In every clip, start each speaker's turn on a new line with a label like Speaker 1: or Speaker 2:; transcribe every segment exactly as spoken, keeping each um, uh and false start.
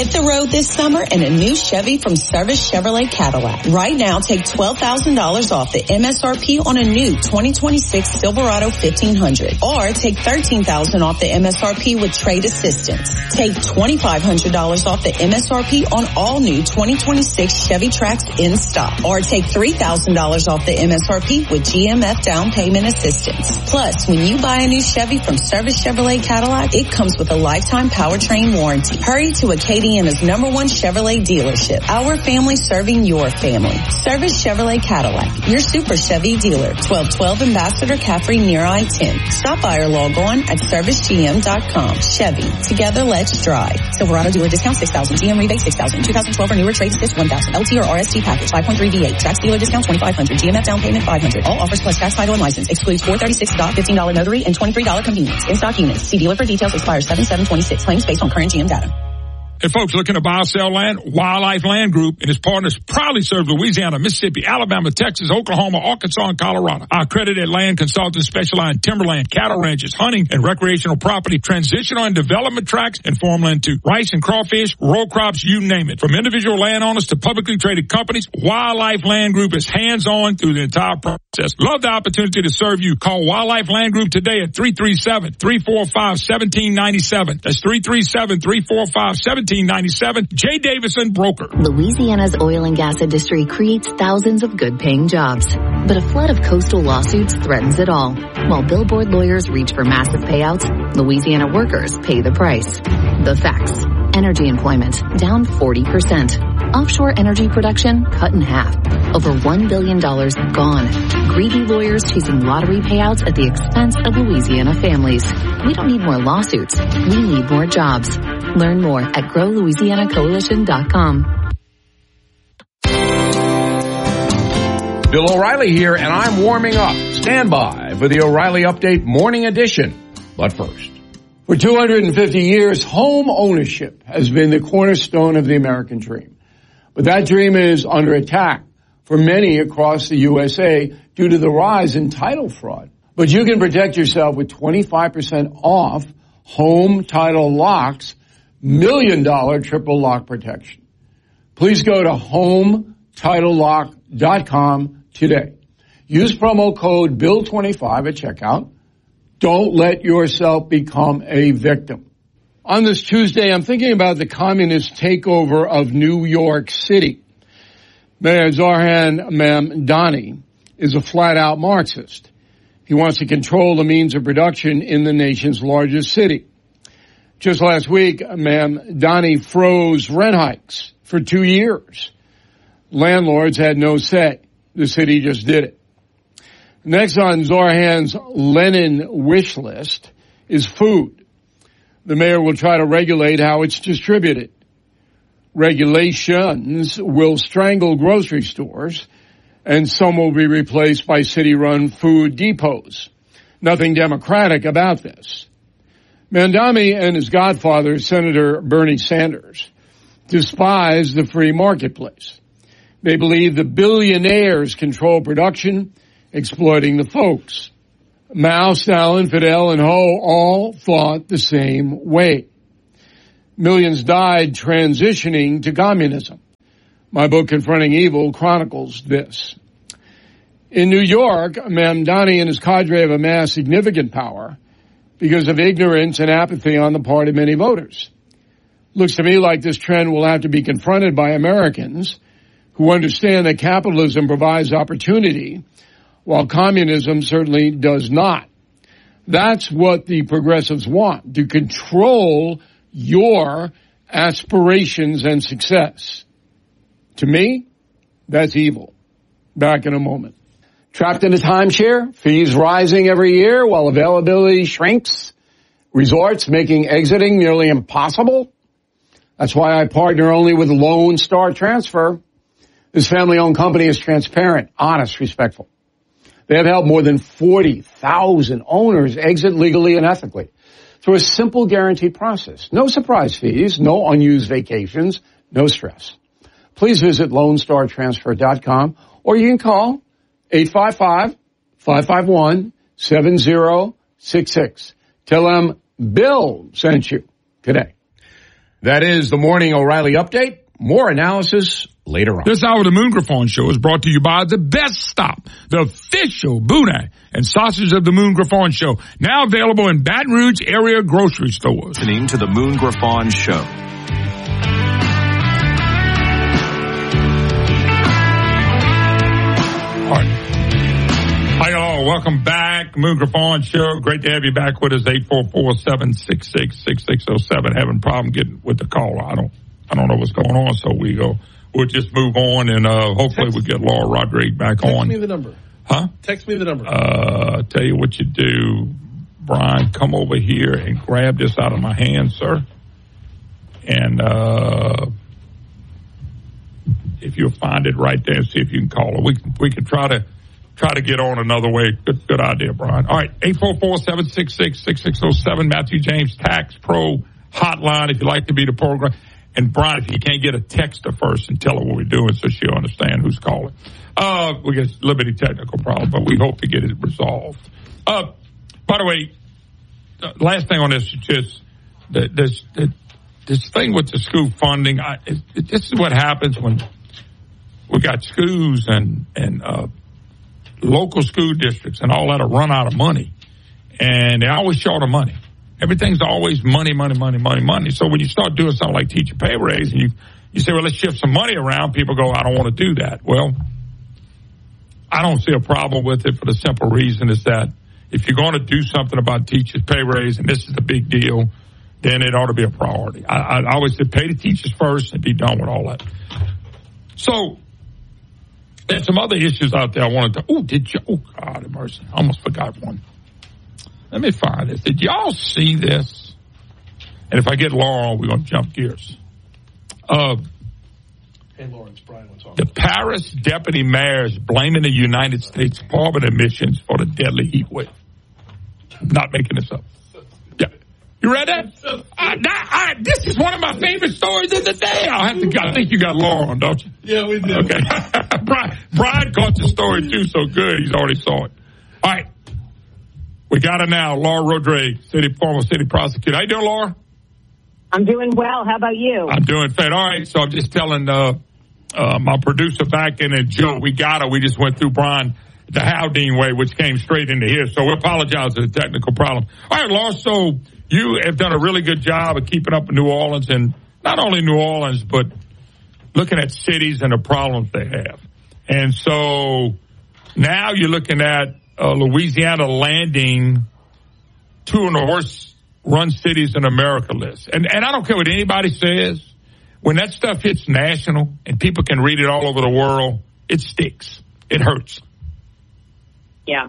Speaker 1: Hit the road this summer in a new Chevy from Service Chevrolet Cadillac. Right now, take twelve thousand dollars off the M S R P on a new twenty twenty-six Silverado fifteen hundred. Or take thirteen thousand dollars off the M S R P with trade assistance. Take twenty-five hundred dollars off the M S R P on all new twenty twenty-six Chevy Trax in stock. Or take three thousand dollars off the M S R P with G M F down payment assistance. Plus, when you buy a new Chevy from Service Chevrolet Cadillac, it comes with a lifetime powertrain warranty. Hurry to Acadiana's number one Chevrolet dealership. Our family serving your family. Service Chevrolet Cadillac, your super Chevy dealer. twelve twelve Ambassador Caffrey near I ten. Stop by or log on at service g m dot com. Chevy, together let's drive. Silverado dealer discount six thousand. G M rebate six thousand. two thousand twelve or newer trade assist one thousand. L T or R S T package five point three V eight. Trax dealer discount twenty-five hundred. G M F down payment five hundred. All offers plus tax, title, and license. Excludes four thirty-six doc, fifteen dollars notary, and twenty-three dollars convenience. In stock units. See dealer for details. Expires seven seven twenty-six. Claims based on current G M data.
Speaker 2: Hey, folks, looking to buy or sell land? Wildlife Land Group and its partners proudly serve Louisiana, Mississippi, Alabama, Texas, Oklahoma, Arkansas, and Colorado. Our accredited land consultants specialize in timberland, cattle ranches, hunting, and recreational property, transitional and development tracts, and farmland too. Rice and crawfish, row crops, you name it. From individual landowners to publicly traded companies, Wildlife Land Group is hands-on through the entire process. Love the opportunity to serve you. Call Wildlife Land Group today at three three seven, three four five, one seven nine seven. That's three three seven, three four five, one seven nine seven. Jay Davison, broker.
Speaker 3: Louisiana's oil and gas industry creates thousands of good-paying jobs, but a flood of coastal lawsuits threatens it all. While billboard lawyers reach for massive payouts, Louisiana workers pay the price. The facts. Energy employment down forty percent. Offshore energy production cut in half. Over one billion dollars gone. Greedy lawyers chasing lottery payouts at the expense of Louisiana families. We don't need more lawsuits. We need more jobs. Learn more at grow louisiana coalition dot com.
Speaker 4: Bill O'Reilly here, and I'm warming up. Stand by for the O'Reilly Update Morning Edition. But first, for two hundred fifty years, home ownership has been the cornerstone of the American dream. But that dream is under attack for many across the U S A due to the rise in title fraud. But you can protect yourself with twenty-five percent off home title locks, million dollar triple lock protection. Please go to home title lock dot com today. Use promo code bill twenty-five at checkout. Don't let yourself become a victim. On this Tuesday, I'm thinking about the communist takeover of New York City. Mayor Zohran Mamdani is a flat-out Marxist. He wants to control the means of production in the nation's largest city. Just last week, Mamdani froze rent hikes for two years. Landlords had no say. The city just did it. Next on Zohran's Lenin wish list is food. The mayor will try to regulate how it's distributed. Regulations will strangle grocery stores, and some will be replaced by city-run food depots. Nothing democratic about this. Mamdani and his godfather, Senator Bernie Sanders, despise the free marketplace. They believe the billionaires control production, exploiting the folks. Mao, Stalin, Fidel, and Ho all thought the same way. Millions died transitioning to communism. My book, Confronting Evil, chronicles this. In New York, Mamdani and his cadre have amassed significant power because of ignorance and apathy on the part of many voters. Looks to me like this trend will have to be confronted by Americans who understand that capitalism provides opportunity, while communism certainly does not. That's what the progressives want, to control your aspirations and success. To me, that's evil. Back in a moment. Trapped in a timeshare, fees rising every year while availability shrinks, resorts making exiting nearly impossible. That's why I partner only with Lone Star Transfer. This family-owned company is transparent, honest, respectful. They have helped more than forty thousand owners exit legally and ethically through a simple guaranteed process. No surprise fees, no unused vacations, no stress. Please visit lone star transfer dot com or you can call eight five five, five five one, seven zero six six. Tell them Bill sent you today. That is the Morning O'Reilly Update. More analysis later on.
Speaker 2: This hour of the Moon Griffon Show is brought to you by The Best Stop, the official boudin and sausage of the Moon Griffon Show. Now available in Baton Rouge area grocery stores.
Speaker 5: Listening to the Moon Griffon Show.
Speaker 2: All right. Hi, y'all. Welcome back. Moon Griffon Show. Great to have you back with us. eight four four, seven six six, six six zero seven. Having a problem getting with the caller. I don't, I don't know what's going on, so we go. We'll just move on, and uh, hopefully
Speaker 6: Text,
Speaker 2: we get Laura Rodriguez back
Speaker 6: text
Speaker 2: on.
Speaker 6: Text me the number.
Speaker 2: Huh?
Speaker 6: Text me the number.
Speaker 2: Uh, tell you what you do, Brian. Come over here and grab this out of my hand, sir. And uh, if you'll find it right there, see if you can call her. We we can try to try to get on another way. Good, good idea, Brian. All right, eight four four, seven six six, six six zero seven. Matthew James Tax Pro Hotline. If you'd like to be the program. And, Brian, if you can't get a texter first and tell her what we're doing so she'll understand who's calling. Uh, we get a little bit of technical problem, but we hope to get it resolved. Uh, by the way, uh, last thing on this is just the, this, the, this thing with the school funding. I, it, it, this is what happens when we got schools and, and uh, local school districts and all that are run out of money. And they're always short of money. Everything's always money, money, money, money, money. So when you start doing something like teacher pay raise and you, you say, well, let's shift some money around, people go, I don't want to do that. Well, I don't see a problem with it for the simple reason is that if you're going to do something about teachers pay raise and this is the big deal, then it ought to be a priority. I, I always say pay the teachers first and be done with all that. So there's some other issues out there I wanted to, oh, did you, oh, God have mercy. I almost forgot one. Let me find this. Did y'all see this? And if I get Laura on, we're going to jump gears. Uh,
Speaker 6: hey, Lawrence, Brian, what's on?
Speaker 2: The Paris deputy mayor is blaming the United States carbon emissions for the deadly heat wave. I'm not making this up. Yeah. You read that? I, I, this is one of my favorite stories of the day. I'll have to, I think you got Laura on, don't you?
Speaker 6: Yeah, we did.
Speaker 2: Okay. Brian, Brian caught the story, too, so good. He's already saw it. All right. We got her now, Laura Rodriguez, city former city prosecutor. How you doing, Laura?
Speaker 7: I'm doing well. How about you?
Speaker 2: I'm doing fine. All right, so I'm just telling uh, uh, my producer back in and Joe, we got her. We just went through Brian the Haldane way, which came straight into here. So we apologize for the technical problem. All right, Laura, so you have done a really good job of keeping up in New Orleans, and not only New Orleans, but looking at cities and the problems they have. And so now you're looking at Uh, Louisiana landing two of the worst run cities in America list. And, and I don't care what anybody says. When that stuff hits national and people can read it all over the world, it sticks. It hurts.
Speaker 7: Yeah.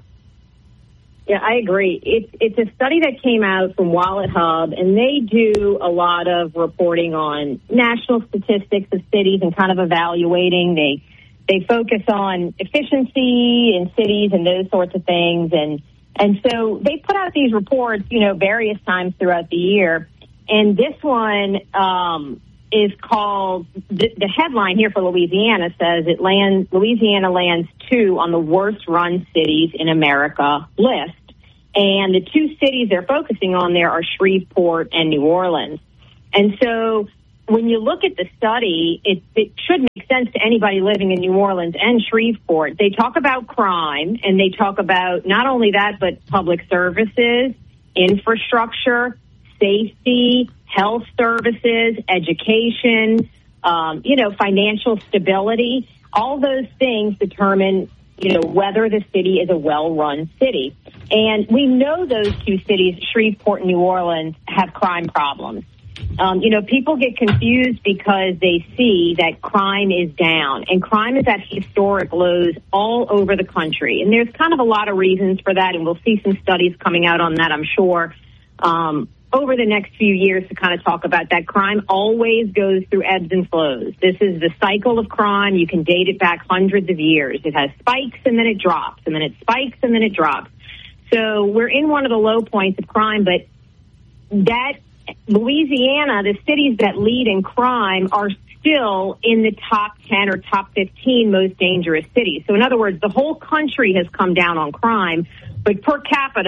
Speaker 7: Yeah, I agree. It's, it's a study that came out from Wallet Hub, and they do a lot of reporting on national statistics of cities and kind of evaluating. They They focus on efficiency in cities and those sorts of things. And and so they put out these reports, you know, various times throughout the year. And this one um, is called, the, the headline here for Louisiana says it lands, Louisiana lands two on the worst run cities in America list. And the two cities they're focusing on there are Shreveport and New Orleans. And so when you look at the study, it, it should make sense to anybody living in New Orleans and Shreveport. They talk about crime, and they talk about not only that, but public services, infrastructure, safety, health services, education, um, you know, financial stability. All those things determine, you know, whether the city is a well-run city. And we know those two cities, Shreveport and New Orleans, have crime problems. Um, you know, people get confused because they see that crime is down, and crime is at historic lows all over the country. And there's kind of a lot of reasons for that, and we'll see some studies coming out on that, I'm sure, um, over the next few years to kind of talk about that. Crime always goes through ebbs and flows. This is the cycle of crime. You can date it back hundreds of years. It has spikes, and then it drops, and then it spikes, and then it drops. So we're in one of the low points of crime, but that Louisiana, the cities that lead in crime, are still in the top ten or top fifteen most dangerous cities. So in other words, the whole country has come down on crime, but per capita,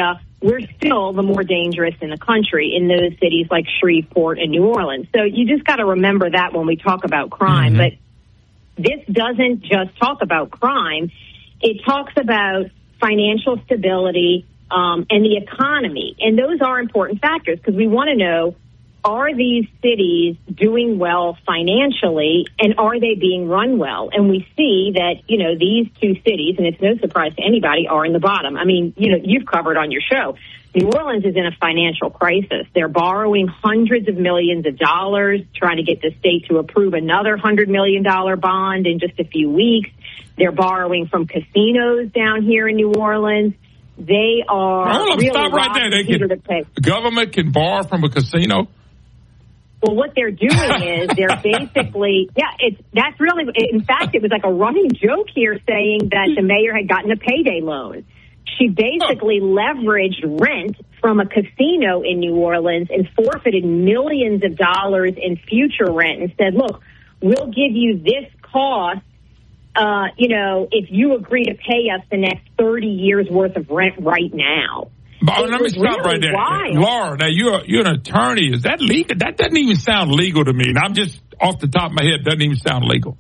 Speaker 7: we're still the more dangerous in the country in those cities like Shreveport and New Orleans. So you just got to remember that when we talk about crime. Mm-hmm. But this doesn't just talk about crime. It talks about financial stability um, and the economy. And those are important factors because we want to know, are these cities doing well financially, and are they being run well? And we see that, you know, these two cities, and it's no surprise to anybody, are in the bottom. I mean, you know, you've covered on your show. New Orleans is in a financial crisis. They're borrowing hundreds of millions of dollars, trying to get the state to approve another one hundred million dollars bond in just a few weeks. They're borrowing from casinos down here in New Orleans. They are
Speaker 2: Hold on,
Speaker 7: really
Speaker 2: stop right there. They can,
Speaker 7: to pay.
Speaker 2: The government can borrow from a casino?
Speaker 7: Well, what they're doing is they're basically, yeah, it's that's really, in fact, it was like a running joke here saying that the mayor had gotten a payday loan. She basically oh. leveraged rent from a casino in New Orleans and forfeited millions of dollars in future rent and said, look, we'll give you this cost, uh, you know, if you agree to pay us the next thirty years worth of rent right now.
Speaker 2: But let me stop really right there. Wild. Laura, now you're, you're an attorney. Is that legal? That doesn't even sound legal to me. And I'm just off the top of my head, doesn't even sound legal.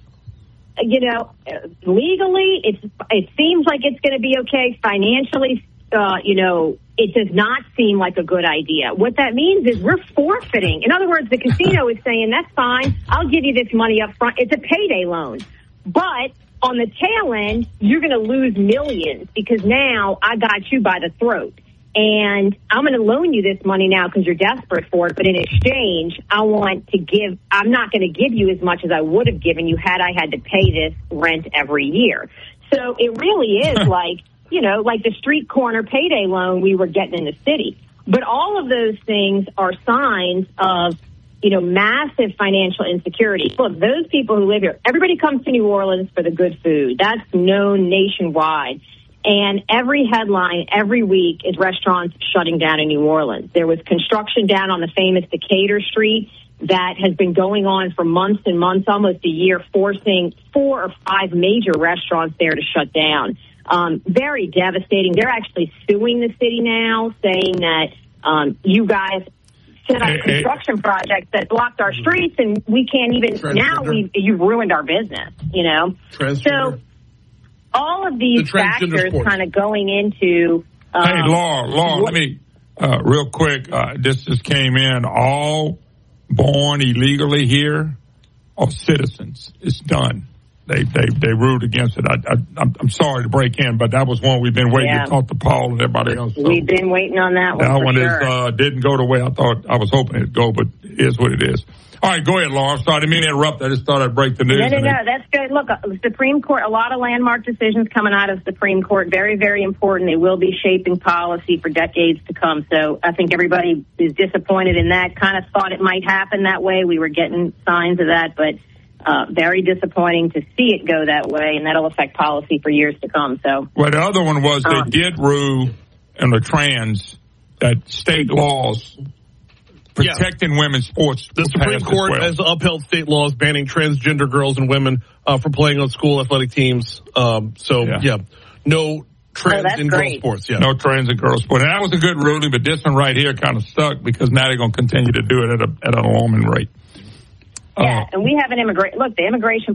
Speaker 7: You know, legally, it's, it seems like it's going to be okay. Financially, uh, you know, it does not seem like a good idea. What that means is we're forfeiting. In other words, the casino is saying, that's fine. I'll give you this money up front. It's a payday loan. But on the tail end, you're going to lose millions because now I got you by the throat. And I'm going to loan you this money now because you're desperate for it. But in exchange, I want to give, I'm not going to give you as much as I would have given you had I had to pay this rent every year. So it really is like, you know, like the street corner payday loan we were getting in the city. But all of those things are signs of, you know, massive financial insecurity. Look, those people who live here, everybody comes to New Orleans for the good food. That's known nationwide. And every headline every week is restaurants shutting down in New Orleans. There was construction down on the famous Decatur Street that has been going on for months and months, almost a year, forcing four or five major restaurants there to shut down. Um, very devastating. They're actually suing the city now, saying that um, you guys set up construction projects that blocked our streets, and we can't even, now we you've ruined our business, you know? So all of these the factors kind of going into... Um,
Speaker 2: hey, Laura, Laura, let me, uh, real quick, uh, this just came in, all born illegally here are citizens. It's done. They they they ruled against it. I, I, I'm, I'm sorry to break in, but that was one we've been waiting yeah. to talk to Paul and everybody else. So
Speaker 7: we've been waiting on that one.
Speaker 2: That one
Speaker 7: sure.
Speaker 2: is, uh, didn't go the way I thought. I was hoping it'd go, but it is what it is. All right, go ahead, Laura. Sorry, I didn't mean to interrupt. I just thought I'd break the news.
Speaker 7: No, no, no, that's good. Look, the Supreme Court, a lot of landmark decisions coming out of the Supreme Court. Very, very important. They will be shaping policy for decades to come. So I think everybody is disappointed in that. Kind of thought it might happen that way. We were getting signs of that, but uh, very disappointing to see it go that way, and that'll affect policy for years to come. So,
Speaker 2: well, the other one was
Speaker 7: um,
Speaker 2: they did rule in the trans that state laws protecting yeah. women's sports.
Speaker 6: The Supreme Court well. has upheld state laws banning transgender girls and women uh, from playing on school athletic teams. Um, so, yeah. yeah, no trans
Speaker 7: oh,
Speaker 6: in girls sports. Yeah.
Speaker 2: No trans in girls sports. And that was a good ruling, but this one right here kind of stuck because now they're going to continue to do it at, a, at an alarming rate.
Speaker 7: Yeah, uh, and we have an immigration, look, the immigration